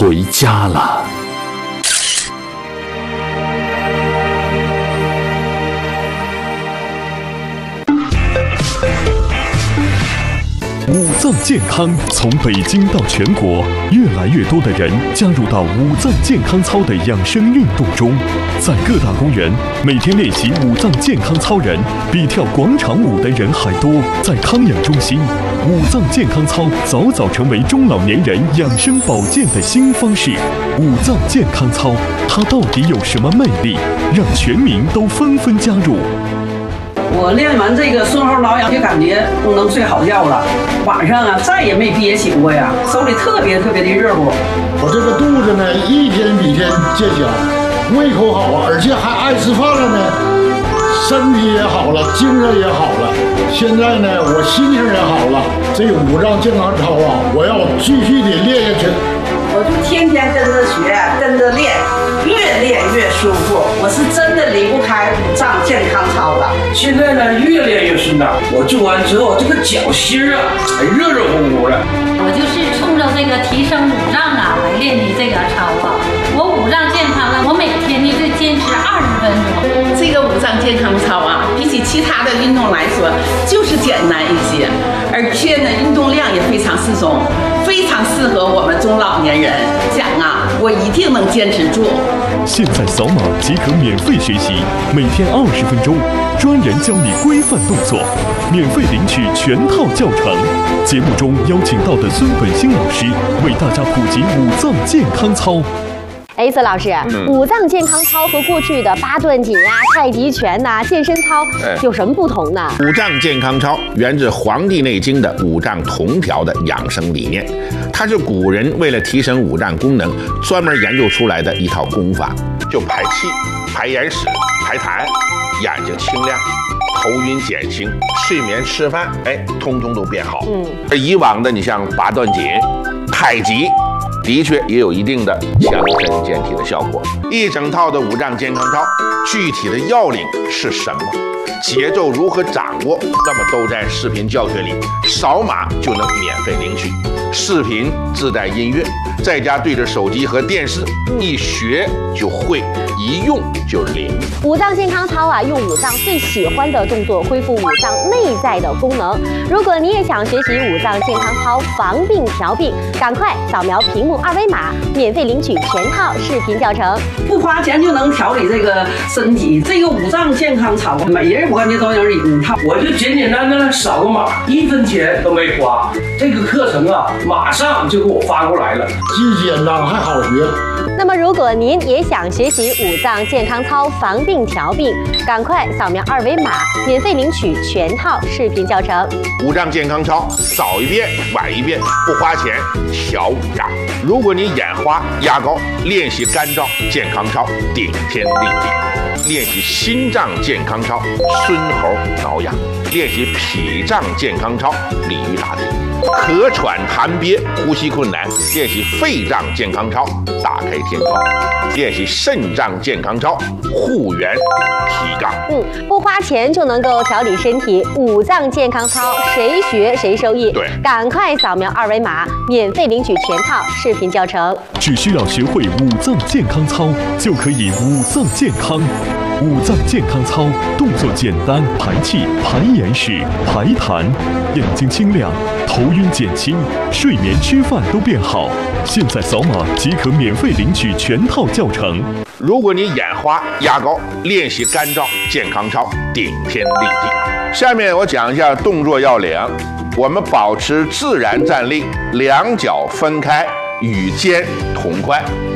回家了。五脏健康从北京到全国，越来越多的人加入到五脏健康操的养生运动中。在各大公园，每天练习五脏健康操人比跳广场舞的人还多。在康养中心，五脏健康操早早成为中老年人养生保健的新方式。五脏健康操，它到底有什么魅力，让全民都纷纷加入？ 我练完这个顺后挠痒，就感觉能睡好觉了。晚上啊，再也没憋醒过呀，手里特别的热乎。 我这个肚子呢，一天比一天见小，胃口好啊，而且还爱吃饭了呢，身体也好了，精神也好了。现在呢，我心情也好了。这五脏健康操啊，我要继续的练下去。 我就天天跟着学，跟着练，越练越舒服。我是真的离不开五脏健康操了。 现在呢，越练越顺当。我做完之后，这个脚心啊，还热乎乎的。 我就是冲着这个提升五脏啊来练的这个操啊。我五脏健康呢，我每天呢就坚持20分钟。 这个五脏健康操啊，比起其他的运动来说，就是简单一些，而且呢，运动量也非常适中。非常适合我们中老年人，讲啊，我一定能坚持住。 现在扫码即可免费学习，每天20分钟，专人教你规范动作，免费领取全套教程。节目中邀请到的孙本兴老师为大家普及五脏健康操。 孙老师，五脏健康操和过去的8段锦啊、太极拳呐、健身操有什么不同呢？ 五脏健康操源自《黄帝内经》的五脏同调的养生理念，它是古人为了提升五脏功能专门研究出来的一套功法，就排气、排眼屎、排痰，眼睛清亮，头晕减轻，睡眠吃饭，通通都变好。而以往的你像8段锦、太极。的确也有一定的强身健体的效果。一整套的五脏健康操，具体的要领是什么？节奏如何掌握？那么都在视频教学里，扫码就能免费领取。视频自带音乐，在家对着手机和电视，一学就会，一用就灵。 五脏健康操啊，用五脏最喜欢的动作恢复五脏内在的功能。如果你也想学习五脏健康操防病调病，赶快扫描屏幕2维码，免费领取全套视频教程， 不花钱就能调理这个身体。这个五脏健康操，每人我感觉都有一套。 我就简简单单扫个码，1分钱都没花。这个课程啊，马上就给我发过来了， 既简单还好学。 那么，如果您也想学习五脏健康操防病调病，赶快扫描2维码，免费领取全套视频教程。 五脏健康操，早一遍晚一遍，不花钱调五脏。如果你眼花压高，练习肝脏健康操，顶天立地；练习心脏健康操，孙猴挠痒；练习脾脏健康操，鲤鱼打挺；咳喘痰憋，呼吸困难，练习肺脏健康操，打开天窗；练习肾脏健康操，护元提杠。 不花钱就能够调理身体，五脏健康操谁学谁受益。 对， 赶快扫描2维码，免费领取全套视频教程。 只需要学会五脏健康操，就可以五脏健康。五脏健康操动作简单，排气、排眼屎、排痰，眼睛清亮，头晕减轻，睡眠吃饭都变好。现在扫码即可免费领取全套教程。 如果你眼花压高，练习肝脏健康操，顶天立地。下面我讲一下动作要领。我们保持自然站立，两脚分开，与肩同宽，